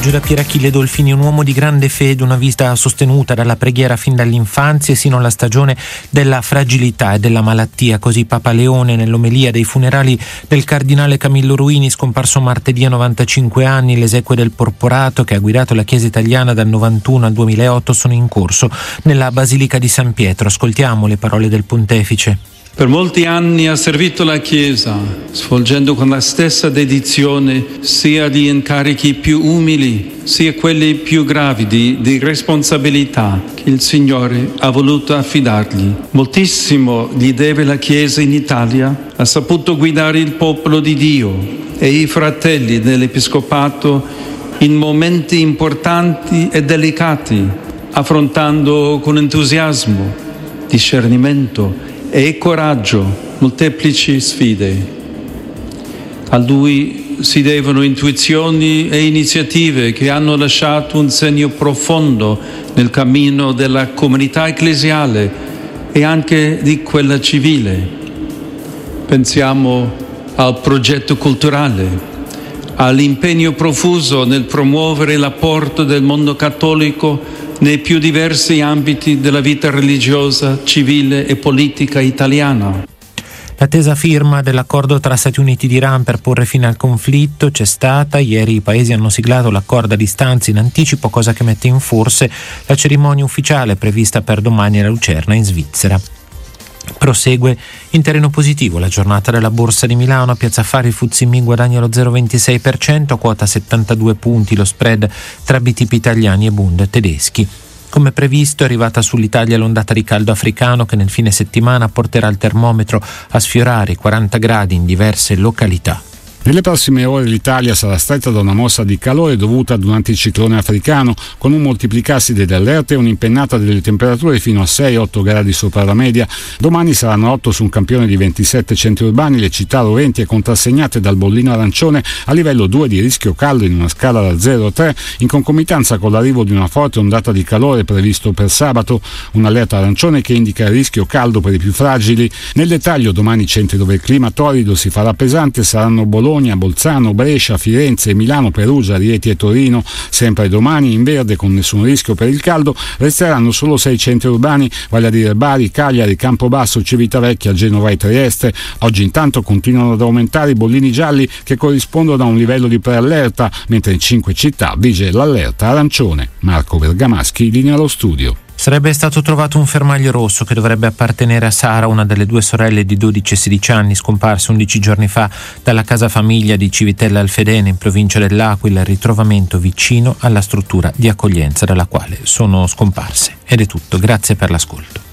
Da Pier Achille Dolfini, un uomo di grande fede, una vita sostenuta dalla preghiera fin dall'infanzia e sino alla stagione della fragilità e della malattia. Così Papa Leone nell'omelia dei funerali del cardinale Camillo Ruini, scomparso martedì a 95 anni. Le esequie del porporato, che ha guidato la Chiesa italiana dal 91 al 2008, sono in corso nella Basilica di San Pietro. Ascoltiamo le parole del pontefice. Per molti anni ha servito la Chiesa, svolgendo con la stessa dedizione sia gli incarichi più umili, sia quelli più gravidi di responsabilità che il Signore ha voluto affidargli. Moltissimo gli deve la Chiesa in Italia, ha saputo guidare il popolo di Dio e i fratelli dell'Episcopato in momenti importanti e delicati, affrontando con entusiasmo, discernimento e coraggio molteplici sfide. A lui si devono intuizioni e iniziative che hanno lasciato un segno profondo nel cammino della comunità ecclesiale e anche di quella civile. Pensiamo al progetto culturale, all'impegno profuso nel promuovere l'apporto del mondo cattolico nei più diversi ambiti della vita religiosa, civile e politica italiana. L'attesa firma dell'accordo tra Stati Uniti ed Iran per porre fine al conflitto c'è stata. Ieri i paesi hanno siglato l'accordo a distanza in anticipo, cosa che mette in forse la cerimonia ufficiale prevista per domani a Lucerna in Svizzera. Prosegue in terreno positivo la giornata della Borsa di Milano. A Piazza Affari il FTSE MIB guadagna lo 0,26%, quota 72 punti lo spread tra BTP italiani e Bund tedeschi. Come previsto è arrivata sull'Italia l'ondata di caldo africano che nel fine settimana porterà il termometro a sfiorare i 40 gradi in diverse località. Nelle prossime ore l'Italia sarà stretta da una mossa di calore dovuta ad un anticiclone africano, con un moltiplicarsi delle allerte e un'impennata delle temperature fino a 6-8 gradi sopra la media. Domani saranno 8 su un campione di 27 centri urbani le città roventi e contrassegnate dal bollino arancione a livello 2 di rischio caldo in una scala da 0 a 3, in concomitanza con l'arrivo di una forte ondata di calore previsto per sabato, un'allerta arancione che indica il rischio caldo per i più fragili. Nel dettaglio, domani i centri dove il clima torrido si farà pesante saranno Bologna, Bolzano, Brescia, Firenze, Milano, Perugia, Rieti e Torino. Sempre domani in verde con nessun rischio per il caldo resteranno solo 6 centri urbani, vale a dire Bari, Cagliari, Campobasso, Civitavecchia, Genova e Trieste. Oggi intanto continuano ad aumentare i bollini gialli che corrispondono a un livello di preallerta, mentre in 5 città vige l'allerta arancione. Marco Bergamaschi, linea allo studio. Sarebbe stato trovato un fermaglio rosso che dovrebbe appartenere a Sara, una delle due sorelle di 12 e 16 anni scomparse 11 giorni fa dalla casa famiglia di Civitella Alfedene in provincia dell'Aquila. Il ritrovamento vicino alla struttura di accoglienza dalla quale sono scomparse. Ed è tutto, grazie per l'ascolto.